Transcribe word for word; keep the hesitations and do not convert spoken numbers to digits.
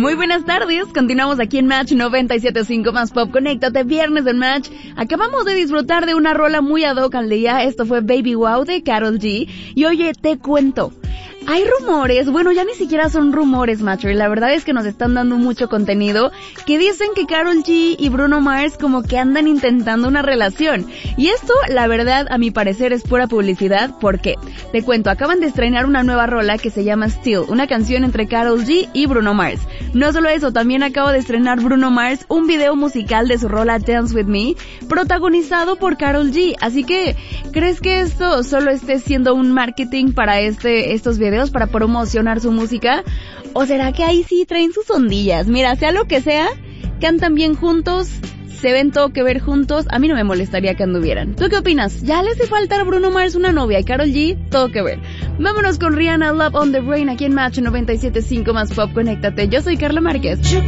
Muy buenas tardes, continuamos aquí en Match noventa y siete punto cinco más Pop. Conéctate, viernes en Match. Acabamos de disfrutar de una rola muy ad hoc al día. Esto fue Baby Wow de Karol G. Y oye, te cuento, hay rumores, bueno, ya ni siquiera son rumores, macho, y la verdad es que nos están dando mucho contenido, que dicen que Karol G y Bruno Mars como que andan intentando una relación. Y esto, la verdad, a mi parecer es pura publicidad. ¿Por qué? Te cuento, acaban de estrenar una nueva rola que se llama Still, una canción entre Karol G y Bruno Mars. No solo eso, también acaba de estrenar Bruno Mars un video musical de su rola Dance With Me, protagonizado por Karol G. Así que, ¿crees que esto solo esté siendo un marketing para este estos videos, para promocionar su música? ¿O será que ahí sí traen sus ondillas? Mira, sea lo que sea, cantan bien juntos, se ven todo que ver juntos, a mí no me molestaría que anduvieran. ¿Tú qué opinas? ¿Ya le hace falta a Bruno Mars una novia y Karol G? Todo que ver. Vámonos con Rihanna, Love on the Brain, aquí en Match noventa y siete punto cinco más Pop. Conéctate, yo soy Carla Márquez.